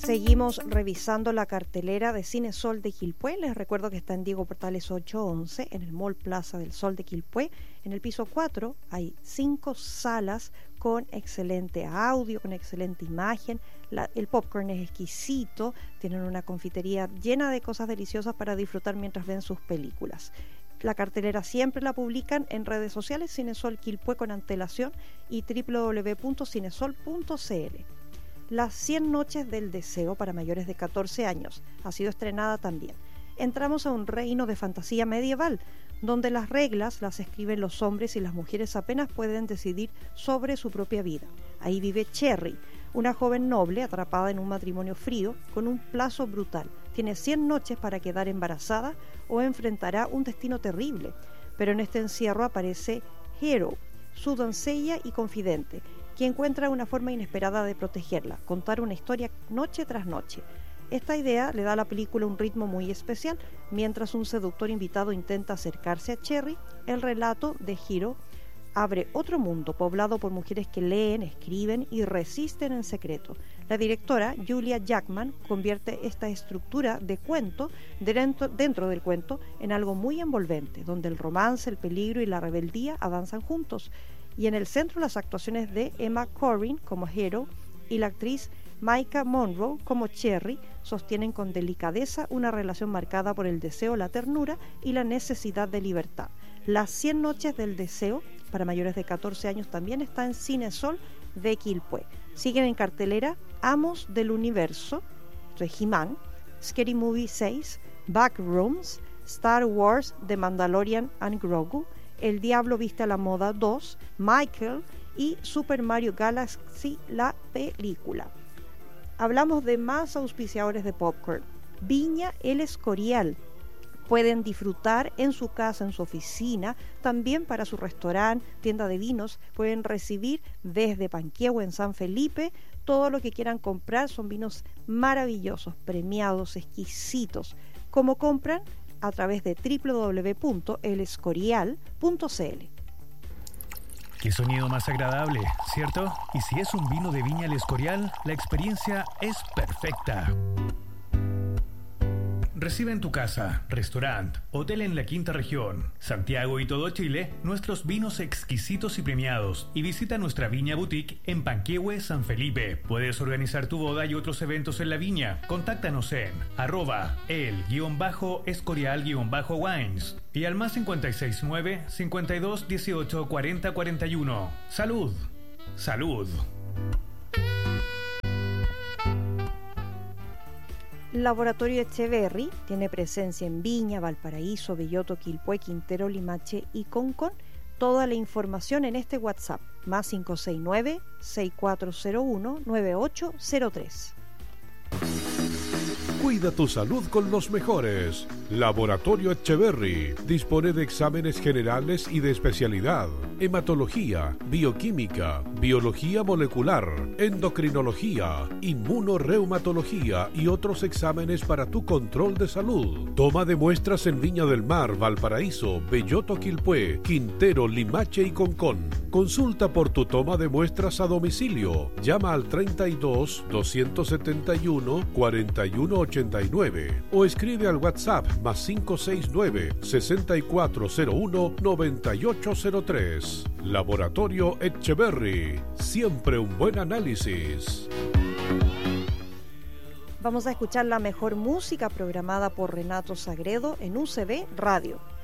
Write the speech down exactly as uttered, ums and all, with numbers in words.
Seguimos revisando la cartelera de Cine Sol de Quilpué. Les recuerdo que está en Diego Portales ochocientos once, en el Mall Plaza del Sol de Quilpué. En el piso cuatro hay cinco salas con excelente audio, con excelente imagen. La, el popcorn es exquisito. Tienen una confitería llena de cosas deliciosas para disfrutar mientras ven sus películas. La cartelera siempre la publican en redes sociales, Cinesol Quilpué con antelación, y doble u doble u doble u punto cinesol punto c l. Las cien noches del deseo para mayores de catorce años ha sido estrenada también. Entramos a un reino de fantasía medieval, donde las reglas las escriben los hombres y las mujeres apenas pueden decidir sobre su propia vida. Ahí vive Cherry, una joven noble atrapada en un matrimonio frío con un plazo brutal. Tiene cien noches para quedar embarazada o enfrentará un destino terrible. Pero en este encierro aparece Hero, su doncella y confidente, que encuentra una forma inesperada de protegerla, contar una historia noche tras noche. Esta idea le da a la película un ritmo muy especial. Mientras un seductor invitado intenta acercarse a Cherry, el relato de Hero abre otro mundo poblado por mujeres que leen, escriben y resisten en secreto. La directora Julia Jackman convierte esta estructura de cuento dentro, dentro del cuento en algo muy envolvente, donde el romance, el peligro y la rebeldía avanzan juntos. Y en el centro las actuaciones de Emma Corrin como Hero y la actriz Maika Monroe como Cherry sostienen con delicadeza una relación marcada por el deseo, la ternura y la necesidad de libertad. Las cien noches del deseo para mayores de catorce años también está en Cinesol de Quilpué. Siguen en cartelera Amos del Universo, de He-Man, Scary Movie seis, Backrooms, Star Wars The Mandalorian and Grogu, El Diablo Viste a la Moda dos, Michael y Super Mario Galaxy, la película. Hablamos de más auspiciadores de popcorn. Viña El Escorial. Pueden disfrutar en su casa, en su oficina, también para su restaurante, tienda de vinos. Pueden recibir desde Panquehue en San Felipe todo lo que quieran comprar. Son vinos maravillosos, premiados, exquisitos. ¿Cómo compran? A través de doble u doble u doble u punto el escorial punto c l. Qué sonido más agradable, ¿cierto? Y si es un vino de Viña El Escorial, la experiencia es perfecta. Recibe en tu casa, restaurante, hotel en la Quinta Región, Santiago y todo Chile nuestros vinos exquisitos y premiados, y visita nuestra Viña Boutique en Panquehue, San Felipe. Puedes organizar tu boda y otros eventos en la viña. Contáctanos en arroba el guión bajo escorial guión bajo wines y al más cincuenta y seis nueve, cincuenta y dos, dieciocho, cuarenta, cuarenta y uno. ¡Salud! ¡Salud! Laboratorio Echeverry tiene presencia en Viña, Valparaíso, Belloto, Quilpué, Quintero, Limache y Concón. Toda la información en este WhatsApp, más cinco seis nueve, seis cuatro cero uno, nueve ocho cero tres. Cuida tu salud con los mejores. Laboratorio Echeverry dispone de exámenes generales y de especialidad: hematología, bioquímica, biología molecular, endocrinología, inmunoreumatología y otros exámenes para tu control de salud. Toma de muestras en Viña del Mar, Valparaíso, Belloto, Quilpué, Quintero, Limache y Concón. Consulta por tu toma de muestras a domicilio. Llama al treinta y dos, doscientos setenta y uno, cuarenta y uno ochenta y nueve o escribe al WhatsApp más cinco seis nueve, sesenta y cuatro cero uno, noventa y ocho cero tres. Laboratorio Echeverry. Siempre un buen análisis. Vamos a escuchar la mejor música programada por Renato Sagredo en U C B Radio.